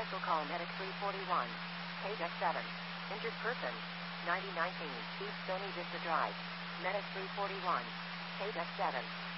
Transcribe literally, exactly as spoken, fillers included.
Vehicle call Medic three forty-one. Page X seven. Injured person. ninety nineteen East Stony Vista Drive. Medic three forty-one. Page X seven.